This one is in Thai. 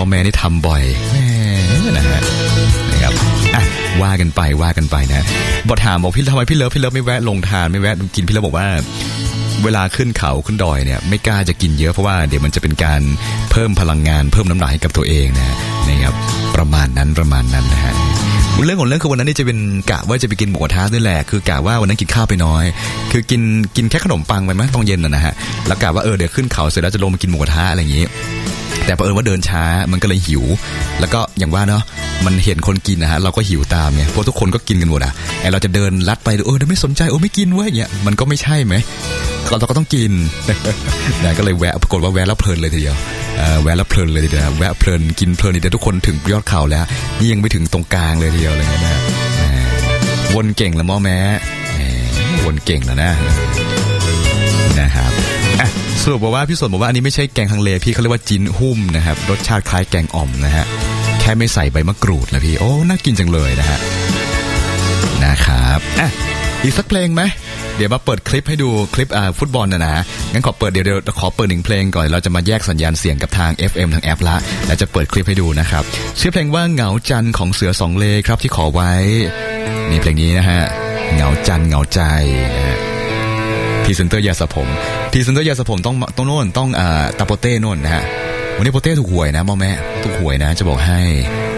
อแม่นี่ทำบ่อยนะฮะนะครับว่ากันไปนะบทถามบอกพี่ทำไมพี่เลิฟไม่แวะลงทานไม่แวะกินพี่เลิฟบอกว่าเวลาขึ้นเขาขึ้นดอยเนี่ยไม่กล้าจะกินเยอะเพราะว่าเดี๋ยวมันจะเป็นการเพิ่มพลังงานเพิ่มน้ำหนักให้กับตัวเองนะครับประมาณนั้นนะฮะเรื่องของเรื่องคือวันนั้นนี่จะเป็นกะว่าจะไปกินหมูกระทะด้วยแหละคือกะว่าวันนั้นกินข้าวไปน้อยคือกินแค่ขนมปังไปมั้ยตอนเย็นนะฮะแล้วกะว่าเดี๋ยวขึ้นเขาเสร็จแล้วจะลงมากินหมูกระทะอะไรอย่างงี้แต่เผอิญว่าเดินช้ามันก็เลยหิวแล้วก็อย่างว่าเนาะมันเห็นคนกินนะฮะเราก็หิวตามไงเพราะทุกคนก็กินกันหมดไอเราจะเดินลัดไปเดี๋ยวไม่สนใจไม่กินเว้ยอย่างเงี้ยมันก็ไม่ใช่ไหมเราก็ต้องกินนะก็เลยแวะปรากฏว่าแวะแล้วเพลินเลยทีเดียวแวะแล้วเพลินเลยทีเดียวแวะเพลินกินเพลินทีเดียวทุกคนถึงยอดเขาแล้วนี่ยังไม่ถึงตรงกลางเลยทีเดียวเลยนะวนเก่งละม่อแม้วนเก่งแล้วนะครับสรุปว่าพี่สนบอกว่าอันนี้ไม่ใช่แกงฮังเลพี่เขาเรียกว่าจินหุ่มนะครับรสชาติคล้ายแกงอ่อมนะฮะแค่ไม่ใส่ใบมะกรูดนะพี่น่ากินจังเลยนะฮะนะครับอีกสักเพลงไหมเดี๋ยวมาเปิดคลิปให้ดูคลิปฟุตบอลนะงั้นขอเปิดเดี๋ยวขอเปิด1เพลงก่อนเราจะมาแยกสัญญาณเสียงกับทาง FM ทางแอปละแล้วจะเปิดคลิปให้ดูนะครับชื่อเพลงว่าเหงาจันของเสือสองเลครับที่ขอไว้นี่เพลงนี้นะฮะเหงาจันเหงาใจนะฮะพรีเซนเตอร์ยาสระผมต้องโน่นต้องตาโปเต้โน่นนะฮะวันนี้โปเต้ถูกหวยนะม่อแม่ถูกหวยนะจะบอกให้